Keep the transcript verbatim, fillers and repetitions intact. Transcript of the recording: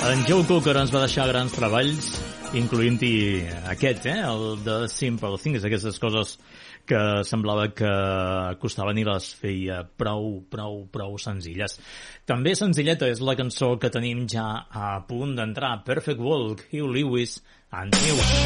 En Joe Cocker ens va deixar grans treballs, incloent-hi aquest, eh? El de Simple Things, aquestes coses que semblava que costaven i les feia prou, prou, prou senzilles. També senzilleta és la cançó que tenim ja a punt d'entrar, Perfect World, Hugh Lewis and News.